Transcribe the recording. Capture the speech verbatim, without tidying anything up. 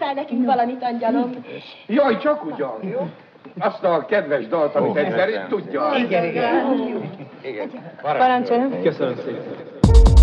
fel nekünk valamit, angyalom. Jaj, csak ugyan, jó? Azt a kedves dalt, amit egyszer tudja. Igen, igen. Igen. Parancsoljon. Köszönöm szépen.